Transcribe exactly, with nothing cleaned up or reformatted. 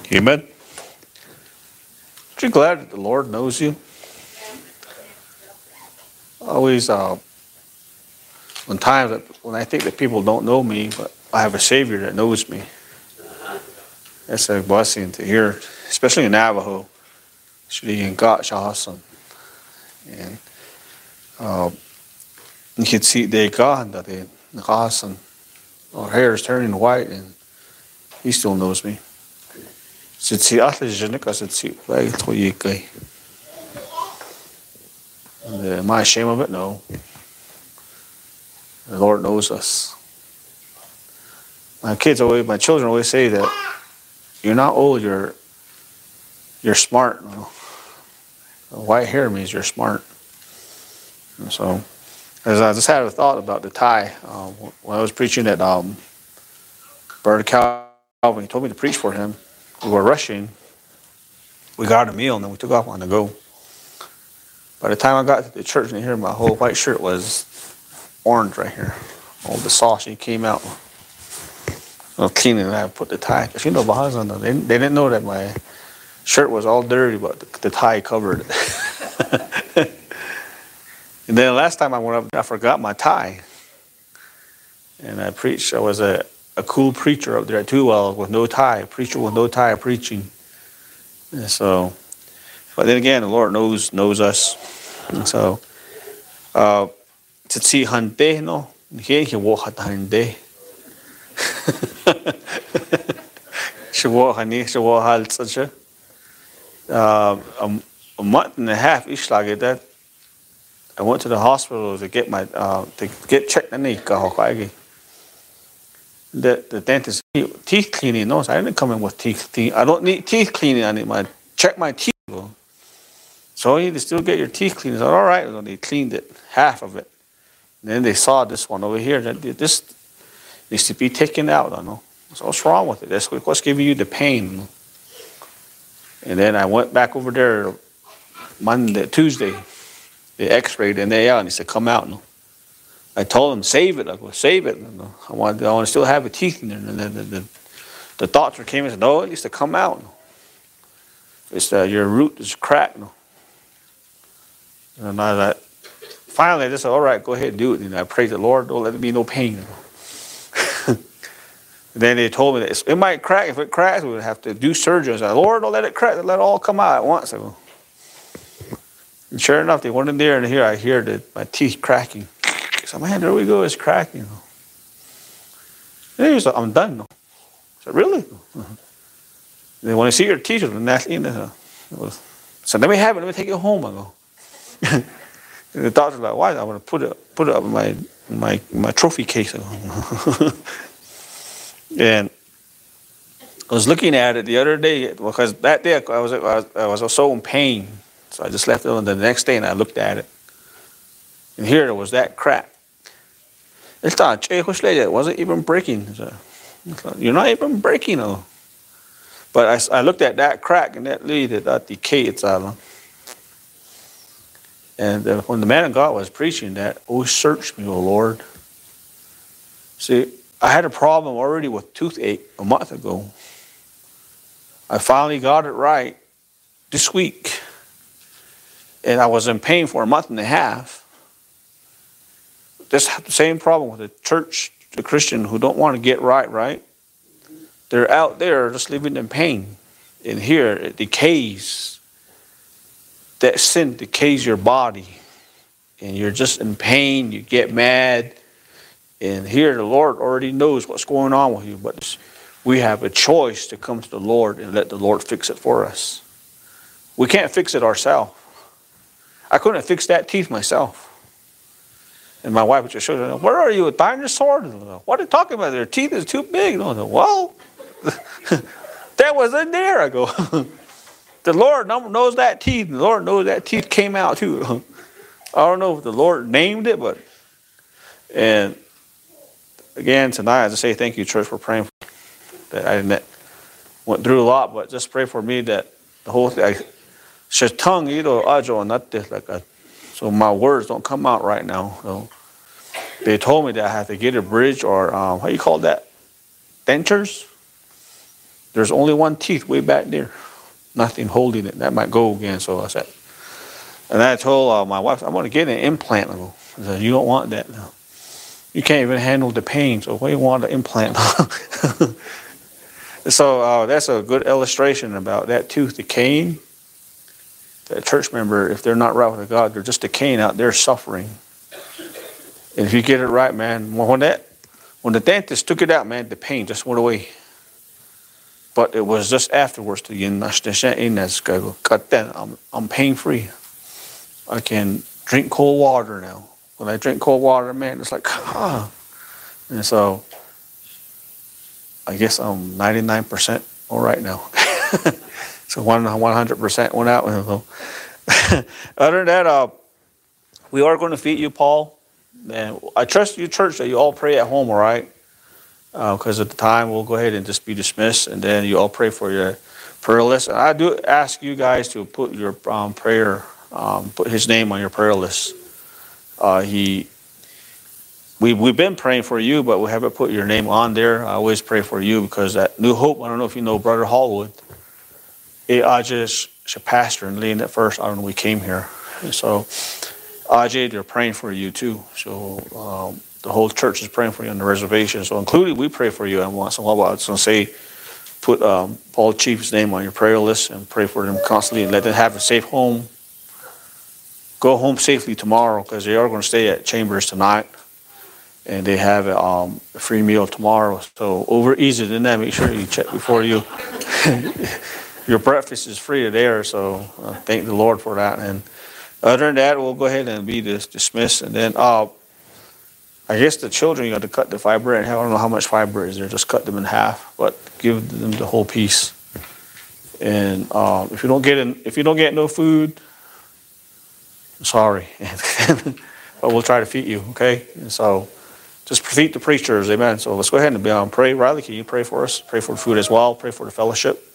Amen. Aren't you glad that the Lord knows you? Always, uh, when times that when I think that people don't know me, but I have a Savior that knows me. It's a blessing to hear, especially in Navajo. And uh, you can see they God that they awesome. Our hair is turning white, and He still knows me. Am I ashamed of it? No. The Lord knows us. My kids always, my children always say that you're not old, you're you're smart. White hair means you're smart. And so, as I just had a thought about the tie, uh, when I was preaching at um, Brother Calvin, he told me to preach for him. We were rushing. We got a meal, and then we took off on the go. By the time I got to the church and here, my whole white shirt was orange right here. All the sauce came out. I was cleaning and I put the tie. Because you know, Bahazan, they, they didn't know that my shirt was all dirty, but the, the tie covered it. And then the last time I went up, I forgot my tie. And I preached. I was a, a cool preacher up there at Two Wells with no tie. A preacher with no tie preaching. And so, but then again, the Lord knows knows us. And so, uh, Tsi hante no, he he walk hante. She walk hani, she walk hal such a. Uh, a month and a half each like that. I went to the hospital to get my uh, to get checked in the the the dentist teeth cleaning. No, I didn't come in with teeth cleaning. I don't need teeth cleaning. I need my check my teeth. So you need to still get your teeth cleaned. I said, all right. So they cleaned it, half of it. And then they saw this one over here. That this needs to be taken out. I know. So what's wrong with it? That's what's giving you the pain. And then I went back over there Monday, Tuesday. They x-rayed and they out and he said, come out. I told him, save it. I go, save it. I want, I want to still have a teeth in there. And then the, the, the doctor came and said, no, it needs to come out. It's uh, your root is cracked. And I like, finally I just said, all right, go ahead and do it. And I prayed the Lord, don't let there be no pain. Then they told me that it might crack. If it cracks, we would have to do surgery. I said, Lord, don't let it crack. Let it all come out at once. I go, and sure enough, they went in there, and here I hear the, my teeth cracking. I said, man, there we go, it's cracking. And he was like, I'm done. I said, really? They want to see your teeth. And that's in there. I said, let me have it. Let me take it home. I go. And the doctor's like, why? I want to put it, put it up in my, my, my trophy case. I go. And I was looking at it the other day because that day I was I was, I was so in pain, so I just left it on the next day and I looked at it, and here there was that crack. It wasn't even breaking. You're not even breaking, though. But I, I looked at that crack and that lead that decay. It's all. And uh, when the man of God was preaching that, oh, search me, O Lord. See, I had a problem already with toothache a month ago. I finally got it right this week. And I was in pain for a month and a half. This the same problem with the church, the Christian who don't want to get right, right? They're out there just living in pain. And here it decays. That sin decays your body. And you're just in pain, you get mad. And here the Lord already knows what's going on with you, but we have a choice to come to the Lord and let the Lord fix it for us. We can't fix it ourselves. I couldn't fix that teeth myself. And my wife would just show me, where are you, a dinosaur? What are you talking about? Their teeth is too big. No, no. Well, that was in there. I go, the Lord knows that teeth. The Lord knows that teeth came out too. I don't know if the Lord named it, but, and again, tonight, I just say thank you, church, for praying for that. I admit, went through a lot, but just pray for me that the whole thing, tongue, you know, not this, like a, so my words don't come out right now. So they told me that I have to get a bridge or, um, how you call that? Dentures? there's only one teeth way back there. Nothing holding it. That might go again. So I said, and I told uh, my wife, I'm going to get an implant. I go, I said, you don't want that now. You can't even handle the pain. So why do you want an implant? So uh, that's a good illustration about that tooth decaying. That church member, if they're not right with God, they're just decaying out there suffering. And if you get it right, man, when that, when the dentist took it out, man, the pain just went away. But it was just afterwards to you cut that. I'm I'm pain free. I can drink cold water now. When I drink cold water, man, it's like ah. And so I guess I'm ninety-nine percent all right now. So one hundred percent went out. Other than that, uh, we are going to feed you, Paul. And I trust you, church, that you all pray at home, all right? Because uh, at the time, we'll go ahead and just be dismissed, and then you all pray for your prayer list. And I do ask you guys to put your um, prayer, um, put his name on your prayer list. Uh, he, we, we've been praying for you, but we haven't put your name on there. I always pray for you because at New Hope, I don't know if you know Brother Hallwood. I just a pastor and leading at first. I don't know, we came here. And so, Ajay, they're praying for you too. So, um, the whole church is praying for you on the reservation. So, including, we pray for you. And once in a while, I was going to say, put um, Paul Chief's name on your prayer list and pray for them constantly and let them have a safe home. Go home safely tomorrow because they are going to stay at Chambers tonight. And they have a, um, a free meal tomorrow. So, over easy than that, make sure you check before you. Your breakfast is free there, so uh, thank the Lord for that. And other than that, we'll go ahead and be dis- dismissed. And then uh, I guess the children, you got to cut the fiber in half. I don't know how much fiber is there. Just cut them in half, but give them the whole piece. And uh, if you don't get in, if you don't get no food, I'm sorry, but we'll try to feed you. Okay, and so just feed the preachers, amen. So let's go ahead and be on pray. Riley, can you pray for us? Pray for the food as well. Pray for the fellowship.